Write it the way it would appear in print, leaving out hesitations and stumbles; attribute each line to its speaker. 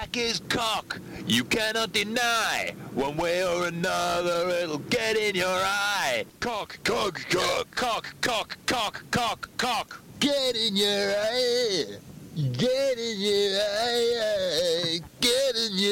Speaker 1: Jack is cock. You cannot deny. One way or another, it'll get in your eye. Cock, cock, cock, cock, cock, cock, cock, cock.
Speaker 2: Get in your eye. Get in your eye. Get in your